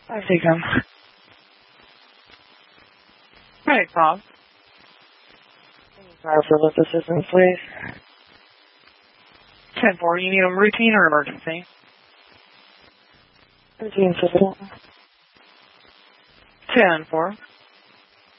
I see him. Right, Bob. Fire for lift assistance, please. 10-4, you need a routine or emergency? Routine, assistant. 10-4.